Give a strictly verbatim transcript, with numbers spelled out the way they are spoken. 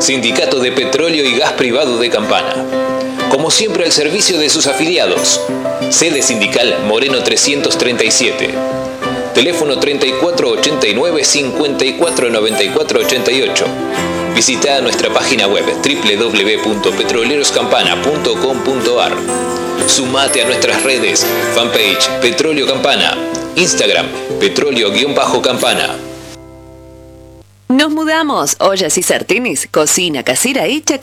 Sindicato de Petróleo y Gas Privado de Campana. Como siempre al servicio de sus afiliados. Sede sindical Moreno trescientos treinta y siete. Teléfono treinta y cuatro ochenta y nueve cincuenta y cuatro noventa y cuatro ochenta y ocho. Visita nuestra página web doble u doble u doble u punto petroleros campana punto com punto a r. Sumate a nuestras redes, fanpage Petróleo Campana, Instagram Petróleo-Campana. Nos mudamos, ollas y sartenes, cocina casera hecha